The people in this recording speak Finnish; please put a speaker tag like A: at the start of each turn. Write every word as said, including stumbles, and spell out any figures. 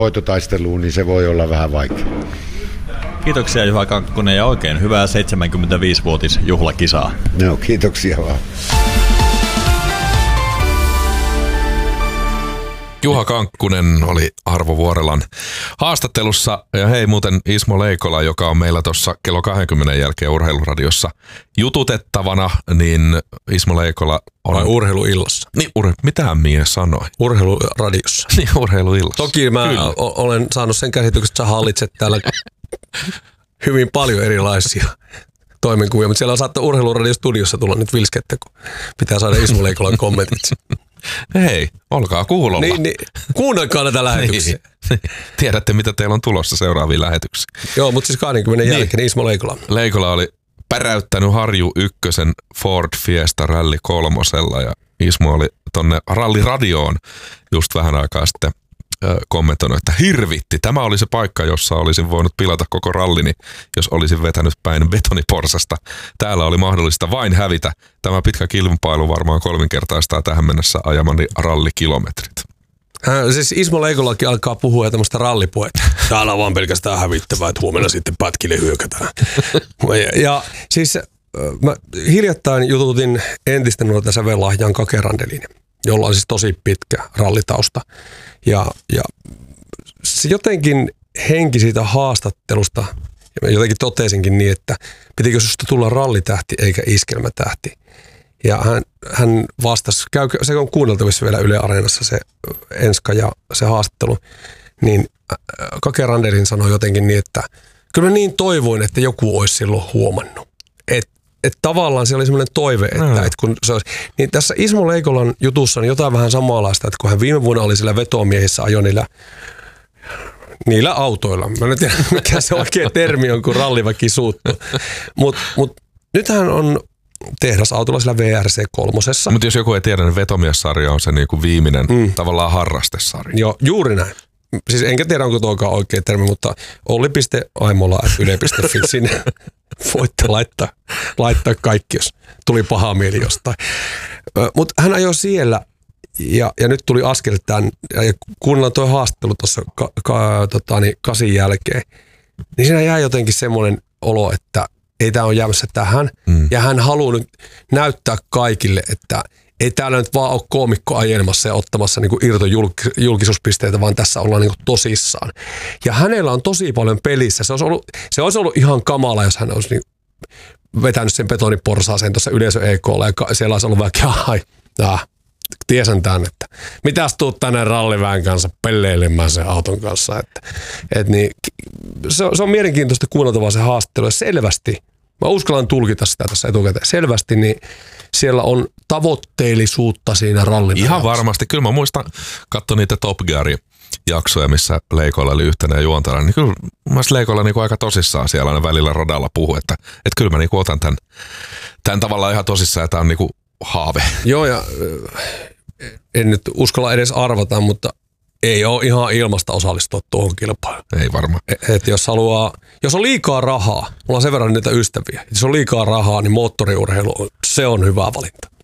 A: voitotaisteluun, niin se voi olla vähän vaikea.
B: Kiitoksia Juha Kankkunen ja oikein hyvää seitsemänkymmentäviisivuotisjuhlakisaa.
A: No, kiitoksia vaan.
C: Juha Kankkunen oli Arvo Vuorelan haastattelussa. Ja hei muuten Ismo Leikola, joka on meillä tuossa kello kaksikymmentä jälkeen Urheiluradiossa jututettavana, niin Ismo Leikola on...
D: Vai urheiluillassa?
C: Niin, ur... mitähän mies sanoi?
D: Urheiluradiossa.
C: Niin, urheiluillassa.
D: Toki mä o- olen saanut sen käsityksen, että sä hallitset täällä hyvin paljon erilaisia toimenkuvia, mutta siellä on saattaa urheiluradiostudiossa tulla nyt vilskettä, kun pitää saada Ismo Leikolan kommentit.
C: Hei, olkaa kuulolla.
D: Niin, niin, kuunnelkaa näitä lähetyksiä.
C: Niin. Tiedätte, mitä teillä on tulossa seuraaviin lähetyksiin.
D: Joo, mutta siis kaksikymmentä niin. jälkeen Ismo Leikola.
C: Leikola oli päräyttänyt Harju ykkösen Ford Fiesta Rally kolmosella ja Ismo oli tonne ralliradioon just vähän aikaa sitten kommentoinut, että hirvitti. Tämä oli se paikka, jossa olisin voinut pilata koko rallini, jos olisin vetänyt päin betoniporsasta. Täällä oli mahdollista vain hävitä. Tämä pitkä kilpailu varmaan kolminkertaistaa tähän mennessä ajamani rallikilometrit.
D: Äh, siis Ismo Leikolakin alkaa puhua tämmöistä rallipuetta. Täällä on vaan pelkästään hävittävää, että huomenna sitten pätkille hyökätään. ja, ja siis mä hiljattain jututin entistä nuorta sävellahjaan Kake Randelin, jolla on siis tosi pitkä rallitausta. Ja, ja se jotenkin henki siitä haastattelusta, ja jotenkin totesinkin niin, että pitikö susta tulla rallitähti eikä iskelmätähti. Ja hän, hän vastasi, käy, se on kuunneltavissa vielä Yle Areenassa se Enska ja se haastattelu, niin Kake Randelin sanoi jotenkin niin, että kyllä mä niin toivoin, että joku olisi silloin huomannut. Että et tavallaan se oli semmoinen toive, että, mm. että kun se olisi, niin tässä Ismo Leikolan jutussa on jotain vähän samanlaista, että kun hän viime vuonna oli siellä vetomiehissä ajo niillä, niillä autoilla. Mä en tiedä, mikä se oikea termi on, kun ralliväki suuttuu. Mutta mut, nythän on tehdasautolla sillä V R C kolmosessa.
C: Mutta jos joku ei tiedä, niin vetomiessarja on se niinku viimeinen mm. tavallaan harrastesarja.
D: Joo, juuri näin. Siis enkä tiedä, onko tuokaan oikea termi, mutta olli piste aimola ät yle piste fi sinne voitte laittaa, laittaa kaikki, jos tuli paha mieli jostain. Mutta hän ajoi siellä ja, ja nyt tuli askel tämän, ja kuunnellaan tuo haastattelu tuossa ka, ka, tota, niin kasin jälkeen, niin siinä jäi jotenkin semmoinen olo, että ei tämä ole jäämässä tähän. Mm. Ja hän haluaa nyt näyttää kaikille, että ei täällä nyt vaan ole koomikko ajelmassa ja ottamassa niinku irtojulkisuuspisteitä, vaan tässä ollaan niinku tosissaan. Ja hänellä on tosi paljon pelissä. Se olisi ollut, se olisi ollut ihan kamala, jos hän olisi niinku vetänyt sen betoniporsaaseen tuossa yleisö E K:lla ja siellä olisi ollut vähän, ai, ah, tiesän tämän, että mitäs tuut tänne ralliväen kanssa pelleilemään sen auton kanssa. Että, et niin, se, on, se on mielenkiintoista kuunneltavaa se haastattelu ja selvästi, mä uskallan tulkita sitä tässä etukäteen, selvästi niin siellä on tavoitteellisuutta siinä rallin.
C: Ihan varmasti. Kyllä mä muistan, katsoin niitä Top Gear-jaksoja, missä Leikolla oli yhtenä juontana. Niin kyllä mä Leikolla niin aika tosissaan siellä aina välillä radalla puhuu, että, että kyllä mä niin otan tämän, tämän tavallaan ihan tosissaan, että tämä on niin haave.
D: Joo, ja en nyt uskalla edes arvata, mutta ei ole ihan ilmasta osallistua tuohon kilpailuun.
C: Ei varmaan.
D: Et jos haluaa, jos on liikaa rahaa, mulla on sen verran niitä ystäviä, jos on liikaa rahaa, niin moottoriurheilu, se on hyvä valinta.